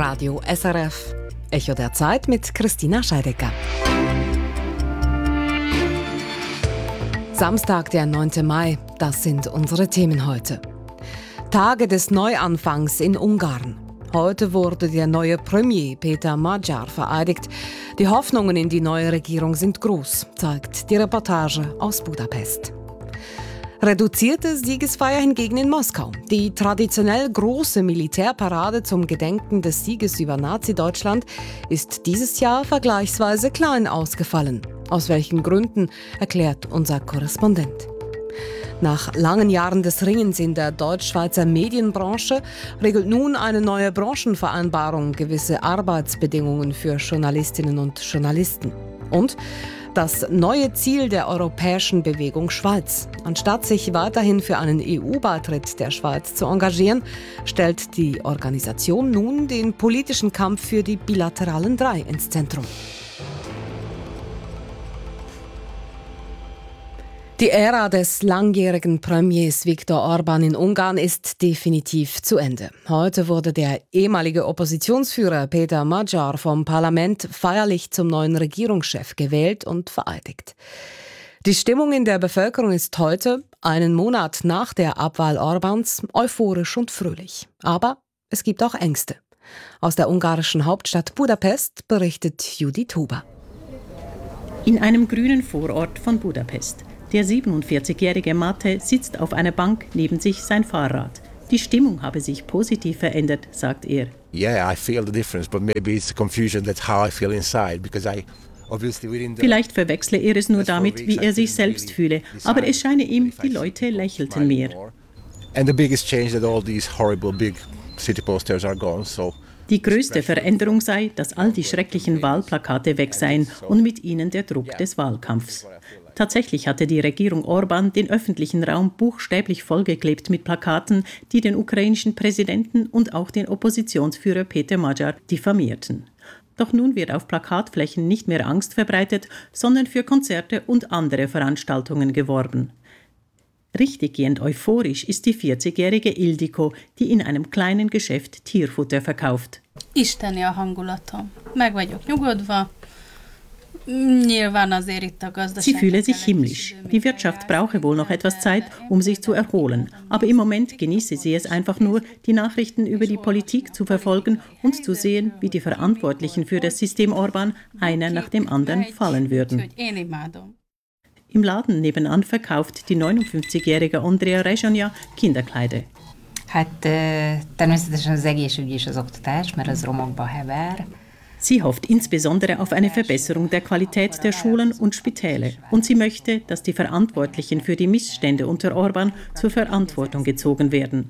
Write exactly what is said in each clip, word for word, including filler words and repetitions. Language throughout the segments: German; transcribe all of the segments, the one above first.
Radio S R F. Echo der Zeit mit Christina Scheidecker. Samstag, der neunte Mai, das sind unsere Themen heute. Tage des Neuanfangs in Ungarn. Heute wurde der neue Premier Péter Magyar vereidigt. Die Hoffnungen in die neue Regierung sind groß, zeigt die Reportage aus Budapest. Reduzierte Siegesfeier hingegen in Moskau. Die traditionell große Militärparade zum Gedenken des Sieges über Nazi-Deutschland ist dieses Jahr vergleichsweise klein ausgefallen. Aus welchen Gründen, erklärt unser Korrespondent. Nach langen Jahren des Ringens in der deutsch-schweizer Medienbranche regelt nun eine neue Branchenvereinbarung gewisse Arbeitsbedingungen für Journalistinnen und Journalisten. Und das neue Ziel der Europäischen Bewegung Schweiz. Anstatt sich weiterhin für einen E U-Beitritt der Schweiz zu engagieren, stellt die Organisation nun den politischen Kampf für die bilateralen Drei ins Zentrum. Die Ära des langjährigen Premiers Viktor Orbán in Ungarn ist definitiv zu Ende. Heute wurde der ehemalige Oppositionsführer Péter Magyar vom Parlament feierlich zum neuen Regierungschef gewählt und vereidigt. Die Stimmung in der Bevölkerung ist heute, einen Monat nach der Abwahl Orbáns, euphorisch und fröhlich. Aber es gibt auch Ängste. Aus der ungarischen Hauptstadt Budapest berichtet Judith Huber. In einem grünen Vorort von Budapest. Der siebenundvierzigjährige Mate sitzt auf einer Bank, neben sich sein Fahrrad. Die Stimmung habe sich positiv verändert, sagt er. Yeah, I feel the difference, but maybe it's the confusion that's how I feel inside, because I obviously within the Vielleicht verwechsle er es nur damit, wie er sich selbst fühle, aber es scheine ihm, die Leute lächelten mehr. And the biggest change that all these horrible big city posters are gone, so Die größte Veränderung sei, dass all die schrecklichen Wahlplakate weg seien und mit ihnen der Druck des Wahlkampfs. Tatsächlich hatte die Regierung Orbán den öffentlichen Raum buchstäblich vollgeklebt mit Plakaten, die den ukrainischen Präsidenten und auch den Oppositionsführer Péter Magyar diffamierten. Doch nun wird auf Plakatflächen nicht mehr Angst verbreitet, sondern für Konzerte und andere Veranstaltungen geworben. Richtiggehend euphorisch ist die vierzigjährige Ildikó, die in einem kleinen Geschäft Tierfutter verkauft. Isteni a hangulatom. Meg vagyok nyugodva. Sie fühle sich himmlisch. Die Wirtschaft brauche wohl noch etwas Zeit, um sich zu erholen. Aber im Moment genieße sie es einfach nur, die Nachrichten über die Politik zu verfolgen und zu sehen, wie die Verantwortlichen für das System Orbán einer nach dem anderen fallen würden. Im Laden nebenan verkauft die neunundfünfzigjährige Andrea Rezsanya Kinderkleider. Hát természetesen az egészségügy és az oktatás, mert az romokba hever. Sie hofft insbesondere auf eine Verbesserung der Qualität der Schulen und Spitäle. Und sie möchte, dass die Verantwortlichen für die Missstände unter Orbán zur Verantwortung gezogen werden.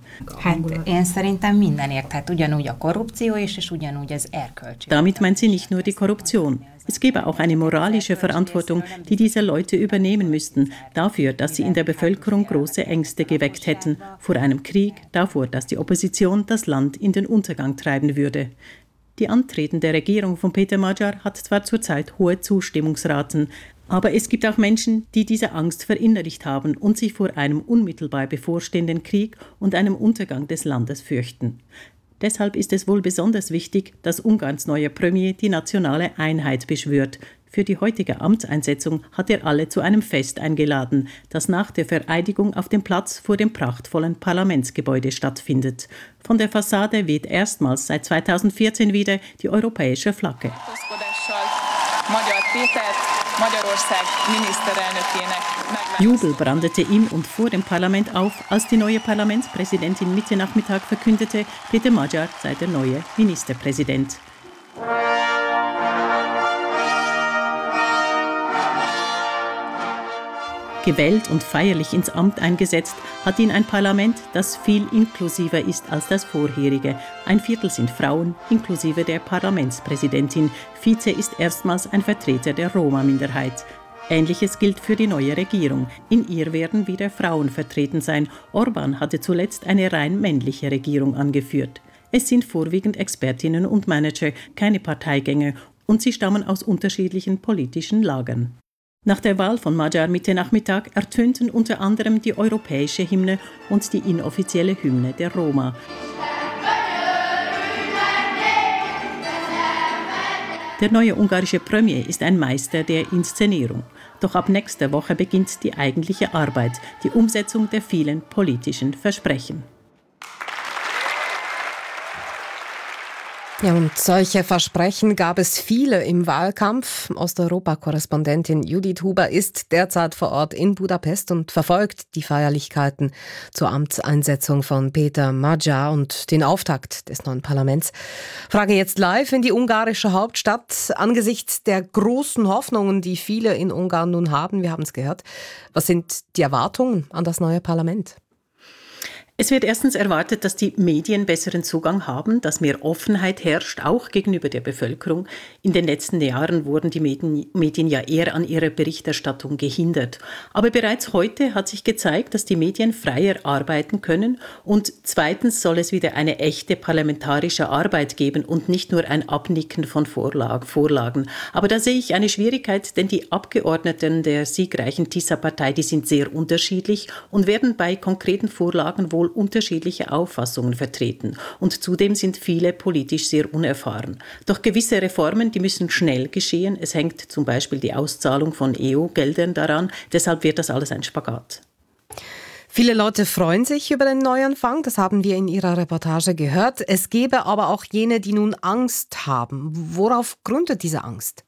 Damit meint sie nicht nur die Korruption. Es gäbe auch eine moralische Verantwortung, die diese Leute übernehmen müssten, dafür, dass sie in der Bevölkerung große Ängste geweckt hätten, vor einem Krieg, davor, dass die Opposition das Land in den Untergang treiben würde. Die antretende Regierung von Péter Magyar hat zwar zurzeit hohe Zustimmungsraten, aber es gibt auch Menschen, die diese Angst verinnerlicht haben und sich vor einem unmittelbar bevorstehenden Krieg und einem Untergang des Landes fürchten. Deshalb ist es wohl besonders wichtig, dass Ungarns neuer Premier die nationale Einheit beschwört. Für die heutige Amtseinsetzung hat er alle zu einem Fest eingeladen, das nach der Vereidigung auf dem Platz vor dem prachtvollen Parlamentsgebäude stattfindet. Von der Fassade weht erstmals seit zweitausendvierzehn wieder die europäische Flagge. Jubel brandete im und vor dem Parlament auf, als die neue Parlamentspräsidentin Mitte Nachmittag verkündete, Péter Magyar sei der neue Ministerpräsident. Gewählt und feierlich ins Amt eingesetzt, hat ihn ein Parlament, das viel inklusiver ist als das vorherige. Ein Viertel sind Frauen, inklusive der Parlamentspräsidentin. Vize ist erstmals ein Vertreter der Roma-Minderheit. Ähnliches gilt für die neue Regierung. In ihr werden wieder Frauen vertreten sein. Orbán hatte zuletzt eine rein männliche Regierung angeführt. Es sind vorwiegend Expertinnen und Manager, keine Parteigänger, und sie stammen aus unterschiedlichen politischen Lagern. Nach der Wahl von Magyar Mitte Nachmittag ertönten unter anderem die europäische Hymne und die inoffizielle Hymne der Roma. Der neue ungarische Premier ist ein Meister der Inszenierung. Doch ab nächster Woche beginnt die eigentliche Arbeit, die Umsetzung der vielen politischen Versprechen. Ja, und solche Versprechen gab es viele im Wahlkampf. Osteuropa-Korrespondentin Judith Huber ist derzeit vor Ort in Budapest und verfolgt die Feierlichkeiten zur Amtseinsetzung von Peter Magyar und den Auftakt des neuen Parlaments. Frage jetzt live in die ungarische Hauptstadt. Angesichts der großen Hoffnungen, die viele in Ungarn nun haben, wir haben es gehört, was sind die Erwartungen an das neue Parlament? Es wird erstens erwartet, dass die Medien besseren Zugang haben, dass mehr Offenheit herrscht, auch gegenüber der Bevölkerung. In den letzten Jahren wurden die Medien, Medien ja eher an ihrer Berichterstattung gehindert. Aber bereits heute hat sich gezeigt, dass die Medien freier arbeiten können. Und zweitens soll es wieder eine echte parlamentarische Arbeit geben und nicht nur ein Abnicken von Vorlagen. Aber da sehe ich eine Schwierigkeit, denn die Abgeordneten der siegreichen TISA-Partei, die sind sehr unterschiedlich und werden bei konkreten Vorlagen wohl unterschiedliche Auffassungen vertreten. Und zudem sind viele politisch sehr unerfahren. Doch gewisse Reformen, die müssen schnell geschehen. Es hängt zum Beispiel die Auszahlung von E U-Geldern daran. Deshalb wird das alles ein Spagat. Viele Leute freuen sich über den Neuanfang, das haben wir in Ihrer Reportage gehört. Es gäbe aber auch jene, die nun Angst haben. Worauf gründet diese Angst?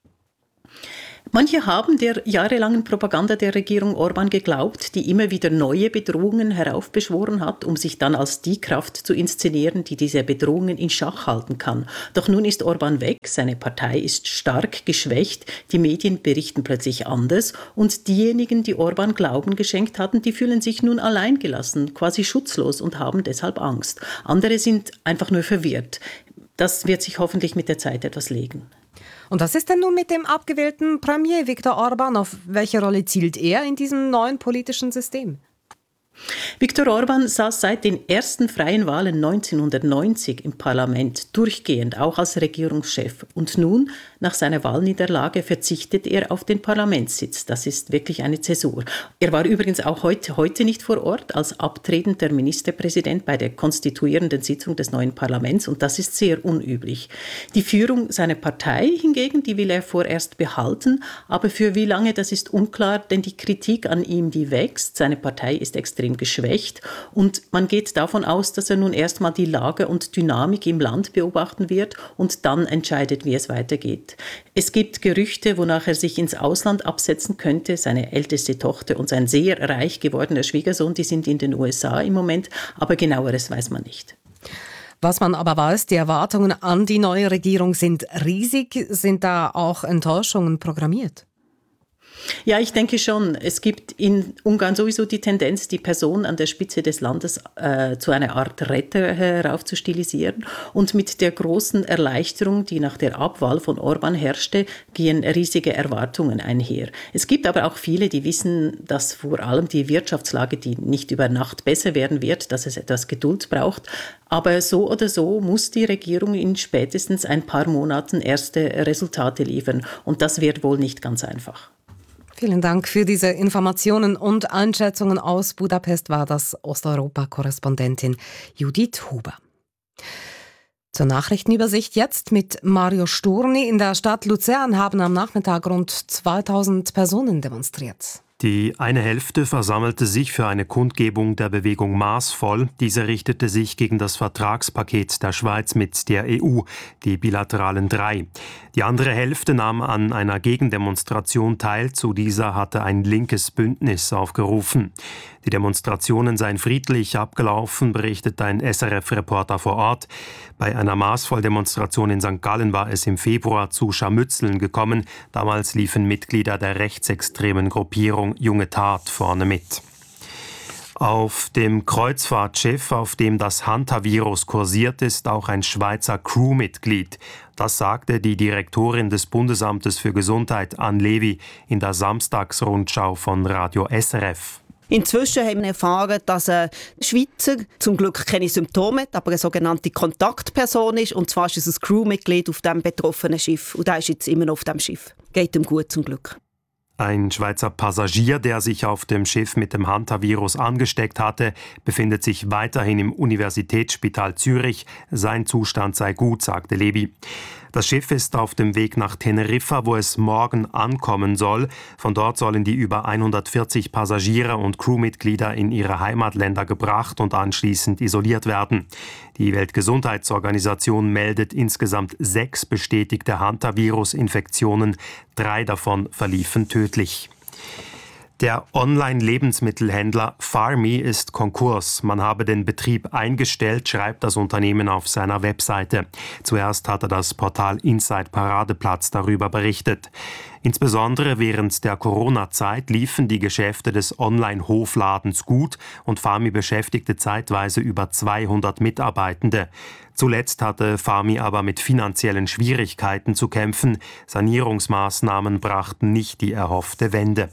Manche haben der jahrelangen Propaganda der Regierung Orbán geglaubt, die immer wieder neue Bedrohungen heraufbeschworen hat, um sich dann als die Kraft zu inszenieren, die diese Bedrohungen in Schach halten kann. Doch nun ist Orbán weg, seine Partei ist stark geschwächt, die Medien berichten plötzlich anders und diejenigen, die Orbán Glauben geschenkt hatten, die fühlen sich nun alleingelassen, quasi schutzlos und haben deshalb Angst. Andere sind einfach nur verwirrt. Das wird sich hoffentlich mit der Zeit etwas legen. Und was ist denn nun mit dem abgewählten Premier Viktor Orbán? Auf welche Rolle zielt er in diesem neuen politischen System? Viktor Orbán saß seit den ersten freien Wahlen neunzehnhundertneunzig im Parlament, durchgehend auch als Regierungschef. Und nun, nach seiner Wahlniederlage, verzichtet er auf den Parlamentssitz. Das ist wirklich eine Zäsur. Er war übrigens auch heute, heute nicht vor Ort als abtretender Ministerpräsident bei der konstituierenden Sitzung des neuen Parlaments. Und das ist sehr unüblich. Die Führung seiner Partei hingegen, die will er vorerst behalten. Aber für wie lange, das ist unklar, denn die Kritik an ihm, die wächst. Seine Partei ist extrem geschwächt und man geht davon aus, dass er nun erstmal die Lage und Dynamik im Land beobachten wird und dann entscheidet, wie es weitergeht. Es gibt Gerüchte, wonach er sich ins Ausland absetzen könnte. Seine älteste Tochter und sein sehr reich gewordener Schwiegersohn, die sind in den U S A im Moment, aber genaueres weiß man nicht. Was man aber weiß, die Erwartungen an die neue Regierung sind riesig. Sind da auch Enttäuschungen programmiert? Ja, ich denke schon. Es gibt in Ungarn sowieso die Tendenz, die Person an der Spitze des Landes äh, zu einer Art Retter heraufzustilisieren. Und mit der großen Erleichterung, die nach der Abwahl von Orbán herrschte, gehen riesige Erwartungen einher. Es gibt aber auch viele, die wissen, dass vor allem die Wirtschaftslage, die nicht über Nacht besser werden wird, dass es etwas Geduld braucht. Aber so oder so muss die Regierung in spätestens ein paar Monaten erste Resultate liefern. Und das wird wohl nicht ganz einfach. Vielen Dank für diese Informationen und Einschätzungen aus Budapest, war das Osteuropa-Korrespondentin Judith Huber. Zur Nachrichtenübersicht jetzt mit Mario Sturni. In der Stadt Luzern haben am Nachmittag rund zweitausend Personen demonstriert. Die eine Hälfte versammelte sich für eine Kundgebung der Bewegung Maßvoll. Diese richtete sich gegen das Vertragspaket der Schweiz mit der E U, die bilateralen drei. Die andere Hälfte nahm an einer Gegendemonstration teil. Zu dieser hatte ein linkes Bündnis aufgerufen. Die Demonstrationen seien friedlich abgelaufen, berichtet ein S R F-Reporter vor Ort. Bei einer Maßvoll-Demonstration in Sankt Gallen war es im Februar zu Scharmützeln gekommen. Damals liefen Mitglieder der rechtsextremen Gruppierung Junge Tat vorne mit. Auf dem Kreuzfahrtschiff, auf dem das Hantavirus kursiert, ist auch ein Schweizer Crewmitglied. Das sagte die Direktorin des Bundesamtes für Gesundheit, Anne Levy, in der Samstagsrundschau von Radio S R F. Inzwischen haben wir erfahren, dass ein Schweizer zum Glück keine Symptome hat, aber eine sogenannte Kontaktperson ist. Und zwar ist es ein Crewmitglied auf dem betroffenen Schiff. Und der ist jetzt immer noch auf dem Schiff. Geht ihm gut zum Glück. Ein Schweizer Passagier, der sich auf dem Schiff mit dem Hantavirus angesteckt hatte, befindet sich weiterhin im Universitätsspital Zürich. Sein Zustand sei gut, sagte Levy. Das Schiff ist auf dem Weg nach Teneriffa, wo es morgen ankommen soll. Von dort sollen die über hundertvierzig Passagiere und Crewmitglieder in ihre Heimatländer gebracht und anschließend isoliert werden. Die Weltgesundheitsorganisation meldet insgesamt sechs bestätigte Hantavirus-Infektionen. Drei davon verliefen tödlich. Der Online-Lebensmittelhändler Farmi ist Konkurs. Man habe den Betrieb eingestellt, schreibt das Unternehmen auf seiner Webseite. Zuerst hatte das Portal Inside Paradeplatz darüber berichtet. Insbesondere während der Corona-Zeit liefen die Geschäfte des Online-Hofladens gut und Farmi beschäftigte zeitweise über zweihundert Mitarbeitende. Zuletzt hatte Farmi aber mit finanziellen Schwierigkeiten zu kämpfen. Sanierungsmaßnahmen brachten nicht die erhoffte Wende.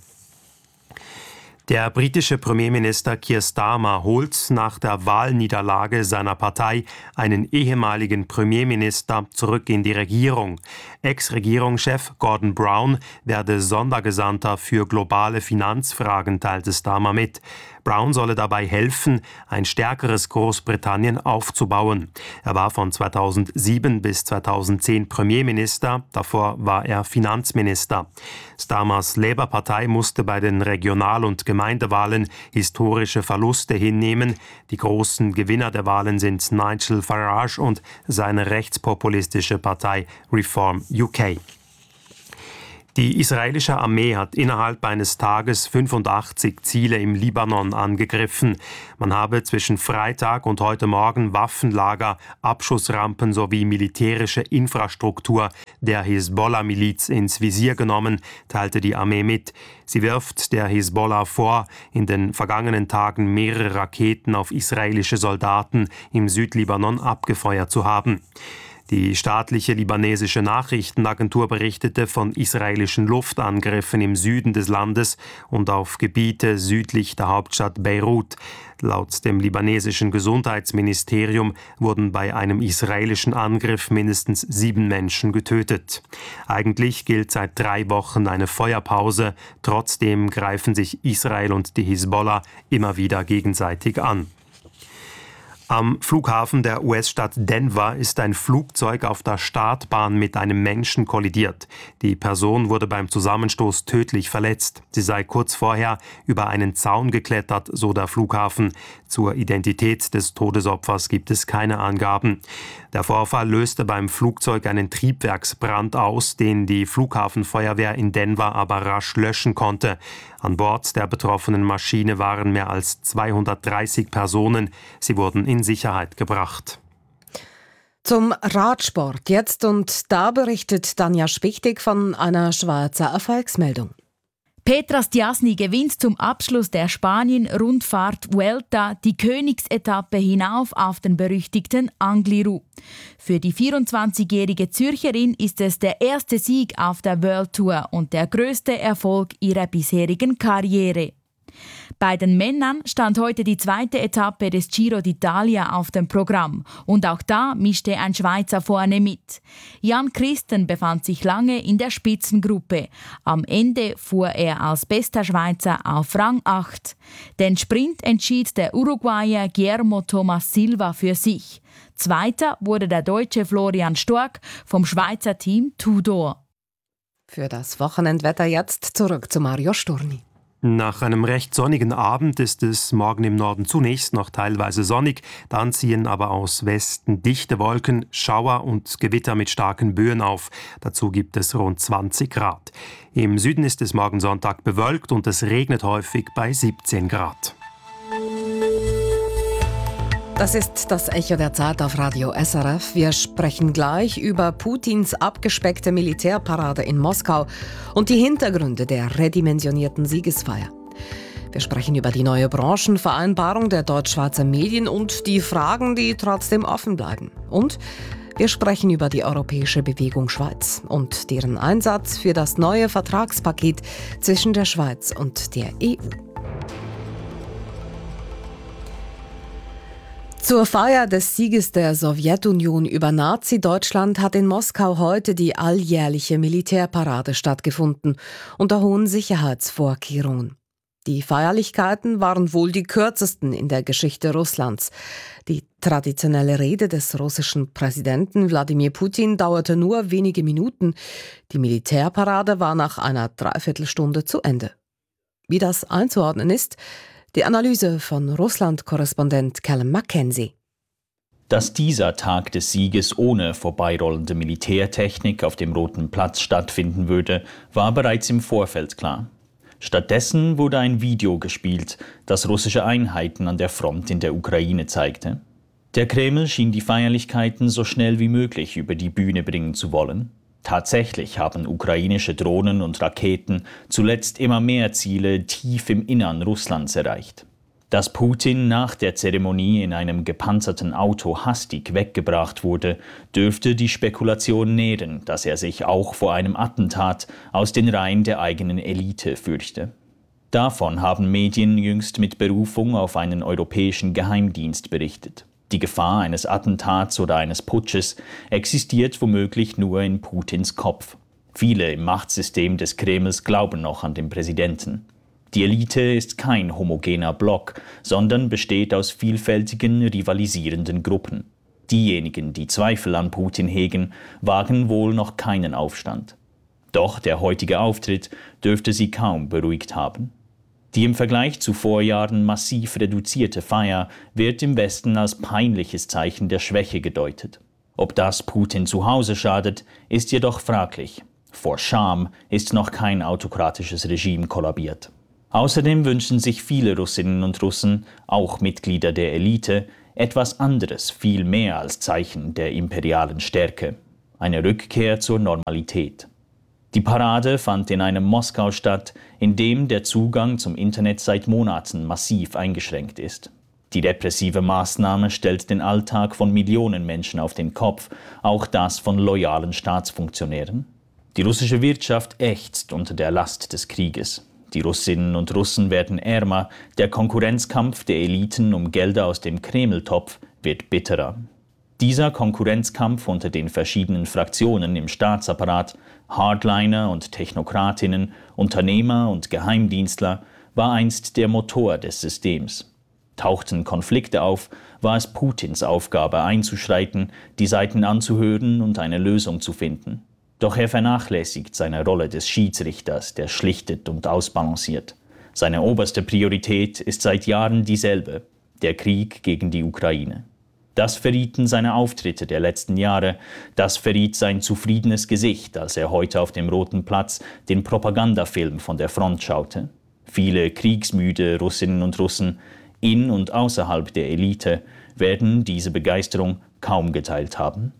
Der britische Premierminister Keir Starmer holt nach der Wahlniederlage seiner Partei einen ehemaligen Premierminister zurück in die Regierung. Ex-Regierungschef Gordon Brown werde Sondergesandter für globale Finanzfragen, teilte Starmer mit. Brown solle dabei helfen, ein stärkeres Großbritannien aufzubauen. Er war von zweitausendsieben bis zweitausendzehn Premierminister, davor war er Finanzminister. Starmers Labour-Partei musste bei den Regional- und Gemeindewahlen historische Verluste hinnehmen. Die großen Gewinner der Wahlen sind Nigel Farage und seine rechtspopulistische Partei Reform U K. Die israelische Armee hat innerhalb eines Tages fünfundachtzig Ziele im Libanon angegriffen. Man habe zwischen Freitag und heute Morgen Waffenlager, Abschussrampen sowie militärische Infrastruktur der Hisbollah-Miliz ins Visier genommen, teilte die Armee mit. Sie wirft der Hisbollah vor, in den vergangenen Tagen mehrere Raketen auf israelische Soldaten im Südlibanon abgefeuert zu haben. Die staatliche libanesische Nachrichtenagentur berichtete von israelischen Luftangriffen im Süden des Landes und auf Gebiete südlich der Hauptstadt Beirut. Laut dem libanesischen Gesundheitsministerium wurden bei einem israelischen Angriff mindestens sieben Menschen getötet. Eigentlich gilt seit drei Wochen eine Feuerpause. Trotzdem greifen sich Israel und die Hisbollah immer wieder gegenseitig an. Am Flughafen der U S-Stadt Denver ist ein Flugzeug auf der Startbahn mit einem Menschen kollidiert. Die Person wurde beim Zusammenstoß tödlich verletzt. Sie sei kurz vorher über einen Zaun geklettert, so der Flughafen. Zur Identität des Todesopfers gibt es keine Angaben. Der Vorfall löste beim Flugzeug einen Triebwerksbrand aus, den die Flughafenfeuerwehr in Denver aber rasch löschen konnte. An Bord der betroffenen Maschine waren mehr als zweihundertdreißig Personen. Sie wurden in Sicherheit gebracht. Zum Radsport jetzt, und da berichtet Tanja Spichtig von einer Schweizer Erfolgsmeldung. Petra Stiassny gewinnt zum Abschluss der Spanien-Rundfahrt Vuelta die Königsetappe hinauf auf den berüchtigten Angliru. Für die vierundzwanzigjährige Zürcherin ist es der erste Sieg auf der World Tour und der größte Erfolg ihrer bisherigen Karriere. Bei den Männern stand heute die zweite Etappe des Giro d'Italia auf dem Programm. Und auch da mischte ein Schweizer vorne mit. Jan Christen befand sich lange in der Spitzengruppe. Am Ende fuhr er als bester Schweizer auf Rang acht. Den Sprint entschied der Uruguayer Guillermo Thomas Silva für sich. Zweiter wurde der Deutsche Florian Stork vom Schweizer Team Tudor. Für das Wochenendwetter jetzt zurück zu Mario Sturni. Nach einem recht sonnigen Abend ist es morgen im Norden zunächst noch teilweise sonnig, dann ziehen aber aus Westen dichte Wolken, Schauer und Gewitter mit starken Böen auf. Dazu gibt es rund zwanzig Grad. Im Süden ist es morgen Sonntag bewölkt und es regnet häufig bei siebzehn Grad. Das ist das Echo der Zeit auf Radio S R F. Wir sprechen gleich über Putins abgespeckte Militärparade in Moskau und die Hintergründe der redimensionierten Siegesfeier. Wir sprechen über die neue Branchenvereinbarung der deutsch-schweizer Medien und die Fragen, die trotzdem offen bleiben. Und wir sprechen über die Europäische Bewegung Schweiz und deren Einsatz für das neue Vertragspaket zwischen der Schweiz und der E U. Zur Feier des Sieges der Sowjetunion über Nazi-Deutschland hat in Moskau heute die alljährliche Militärparade stattgefunden, unter hohen Sicherheitsvorkehrungen. Die Feierlichkeiten waren wohl die kürzesten in der Geschichte Russlands. Die traditionelle Rede des russischen Präsidenten Wladimir Putin dauerte nur wenige Minuten. Die Militärparade war nach einer Dreiviertelstunde zu Ende. Wie das einzuordnen ist, die Analyse von Russland-Korrespondent Callum Mackenzie. Dass dieser Tag des Sieges ohne vorbeirollende Militärtechnik auf dem Roten Platz stattfinden würde, war bereits im Vorfeld klar. Stattdessen wurde ein Video gespielt, das russische Einheiten an der Front in der Ukraine zeigte. Der Kreml schien die Feierlichkeiten so schnell wie möglich über die Bühne bringen zu wollen. Tatsächlich haben ukrainische Drohnen und Raketen zuletzt immer mehr Ziele tief im Innern Russlands erreicht. Dass Putin nach der Zeremonie in einem gepanzerten Auto hastig weggebracht wurde, dürfte die Spekulation nähren, dass er sich auch vor einem Attentat aus den Reihen der eigenen Elite fürchte. Davon haben Medien jüngst mit Berufung auf einen europäischen Geheimdienst berichtet. Die Gefahr eines Attentats oder eines Putsches existiert womöglich nur in Putins Kopf. Viele im Machtsystem des Kremls glauben noch an den Präsidenten. Die Elite ist kein homogener Block, sondern besteht aus vielfältigen, rivalisierenden Gruppen. Diejenigen, die Zweifel an Putin hegen, wagen wohl noch keinen Aufstand. Doch der heutige Auftritt dürfte sie kaum beruhigt haben. Die im Vergleich zu Vorjahren massiv reduzierte Feier wird im Westen als peinliches Zeichen der Schwäche gedeutet. Ob das Putin zu Hause schadet, ist jedoch fraglich. Vor Scham ist noch kein autokratisches Regime kollabiert. Außerdem wünschen sich viele Russinnen und Russen, auch Mitglieder der Elite, etwas anderes, viel mehr als Zeichen der imperialen Stärke: eine Rückkehr zur Normalität. Die Parade fand in einem Moskau statt, in dem der Zugang zum Internet seit Monaten massiv eingeschränkt ist. Die repressive Maßnahme stellt den Alltag von Millionen Menschen auf den Kopf, auch das von loyalen Staatsfunktionären. Die russische Wirtschaft ächzt unter der Last des Krieges. Die Russinnen und Russen werden ärmer, der Konkurrenzkampf der Eliten um Gelder aus dem Kremltopf wird bitterer. Dieser Konkurrenzkampf unter den verschiedenen Fraktionen im Staatsapparat, Hardliner und Technokratinnen, Unternehmer und Geheimdienstler, war einst der Motor des Systems. Tauchten Konflikte auf, war es Putins Aufgabe einzuschreiten, die Seiten anzuhören und eine Lösung zu finden. Doch er vernachlässigt seine Rolle des Schiedsrichters, der schlichtet und ausbalanciert. Seine oberste Priorität ist seit Jahren dieselbe: der Krieg gegen die Ukraine. Das verrieten seine Auftritte der letzten Jahre, das verriet sein zufriedenes Gesicht, als er heute auf dem Roten Platz den Propagandafilm von der Front schaute. Viele kriegsmüde Russinnen und Russen, in und außerhalb der Elite, werden diese Begeisterung kaum geteilt haben.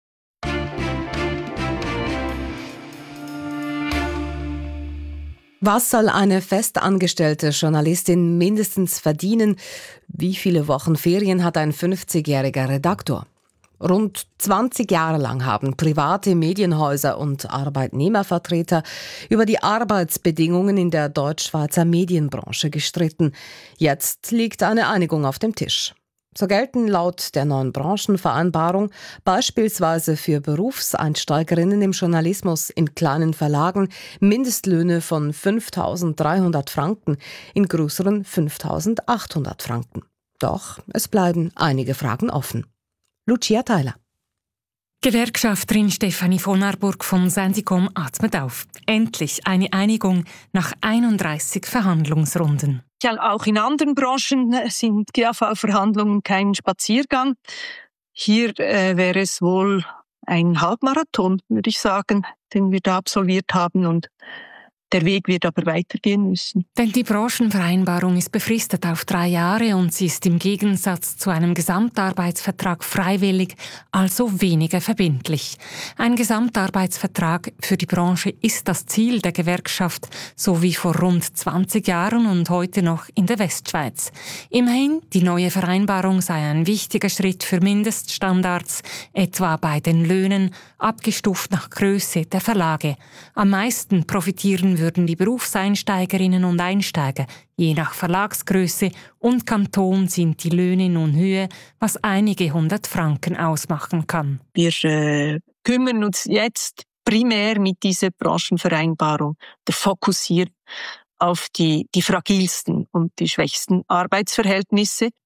Was soll eine festangestellte Journalistin mindestens verdienen? Wie viele Wochen Ferien hat ein fünfzigjähriger Redaktor? Rund zwanzig Jahre lang haben private Medienhäuser und Arbeitnehmervertreter über die Arbeitsbedingungen in der deutsch-schweizer Medienbranche gestritten. Jetzt liegt eine Einigung auf dem Tisch. So gelten laut der neuen Branchenvereinbarung beispielsweise für Berufseinsteigerinnen im Journalismus in kleinen Verlagen Mindestlöhne von fünftausenddreihundert Franken, in größeren fünftausendachthundert Franken. Doch es bleiben einige Fragen offen. Lucia Theiler. Gewerkschafterin Stefanie von Arburg von Sensicom atmet auf. Endlich eine Einigung nach einunddreißig Verhandlungsrunden. Ja, auch in anderen Branchen sind G A V-Verhandlungen kein Spaziergang. Hier äh, wäre es wohl ein Halbmarathon, würde ich sagen, den wir da absolviert haben. Und der Weg wird aber weitergehen müssen. Denn die Branchenvereinbarung ist befristet auf drei Jahre und sie ist im Gegensatz zu einem Gesamtarbeitsvertrag freiwillig, also weniger verbindlich. Ein Gesamtarbeitsvertrag für die Branche ist das Ziel der Gewerkschaft, so wie vor rund zwanzig Jahren und heute noch in der Westschweiz. Immerhin, die neue Vereinbarung sei ein wichtiger Schritt für Mindeststandards, etwa bei den Löhnen, abgestuft nach Größe der Verlage. Am meisten profitieren würden die Berufseinsteigerinnen und Einsteiger. Je nach Verlagsgröße und Kanton sind die Löhne nun Höhe, was einige hundert Franken ausmachen kann. Wir äh, kümmern uns jetzt primär mit dieser Branchenvereinbarung, der Fokus hier auf die, die fragilsten und die schwächsten Arbeitsverhältnisse.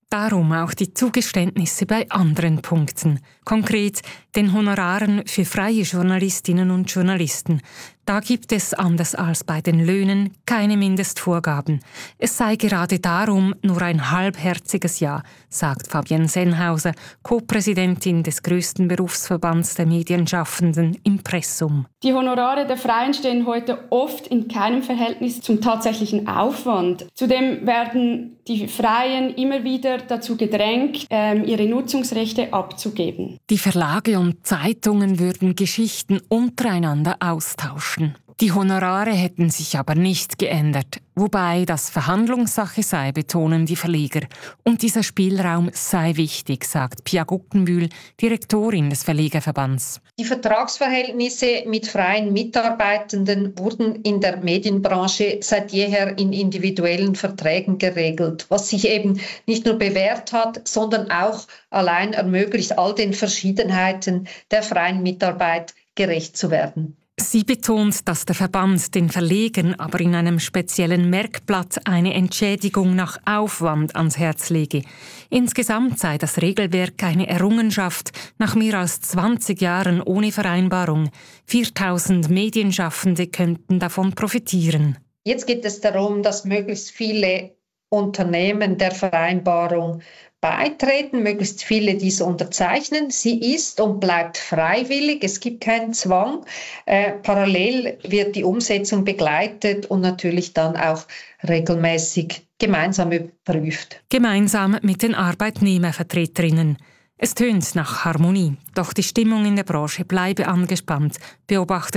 Darum auch die Zugeständnisse bei anderen Punkten. Konkret den Honoraren für freie Journalistinnen und Journalisten. Da gibt es, anders als bei den Löhnen, keine Mindestvorgaben. Es sei gerade darum nur ein halbherziges Ja, sagt Fabienne Sennhauser, Co-Präsidentin des grössten Berufsverbands der Medienschaffenden, Impressum. Die Honorare der Freien stehen heute oft in keinem Verhältnis zum tatsächlichen Aufwand. Zudem werden die Freien immer wieder dazu gedrängt, ihre Nutzungsrechte abzugeben. Die Verlage und Zeitungen würden Geschichten untereinander austauschen. Die Honorare hätten sich aber nicht geändert, wobei das Verhandlungssache sei, betonen die Verleger. Und dieser Spielraum sei wichtig, sagt Pia Guggenbühl, Direktorin des Verlegerverbands. Die Vertragsverhältnisse mit freien Mitarbeitenden wurden in der Medienbranche seit jeher in individuellen Verträgen geregelt, was sich eben nicht nur bewährt hat, sondern auch allein ermöglicht, all den Verschiedenheiten der freien Mitarbeit gerecht zu werden. Sie betont, dass der Verband den Verlegern aber in einem speziellen Merkblatt eine Entschädigung nach Aufwand ans Herz lege. Insgesamt sei das Regelwerk eine Errungenschaft nach mehr als zwanzig Jahren ohne Vereinbarung. viertausend Medienschaffende könnten davon profitieren. Jetzt geht es darum, dass möglichst viele Unternehmen der Vereinbarung beitreten, möglichst viele diese unterzeichnen. Sie ist und bleibt freiwillig, es gibt keinen Zwang. Äh, parallel wird die Umsetzung begleitet und natürlich dann auch regelmäßig gemeinsam überprüft. Gemeinsam mit den Arbeitnehmervertreterinnen. Es tönt nach Harmonie, doch die Stimmung in der Branche bleibe angespannt, beobachtet